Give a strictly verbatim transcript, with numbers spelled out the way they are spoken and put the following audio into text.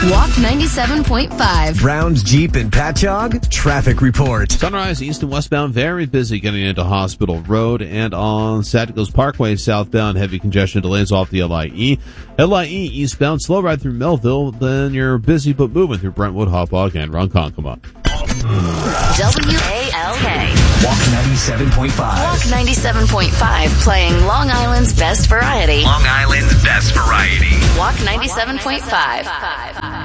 Walk ninety-seven point five. Browns, Jeep, and Patchogue, traffic report. Sunrise east and westbound, very busy getting into Hospital Road, and on Santikos Parkway southbound, heavy congestion delays off the L I E. L I E eastbound, slow ride through Melville, then you're busy but moving through Brentwood, Hauppauge, and Ronkonkoma. W A L K. Walk ninety-seven point five. Walk ninety-seven point five, playing Long Island's best variety. Long Island's best variety. Walk ninety-seven point five.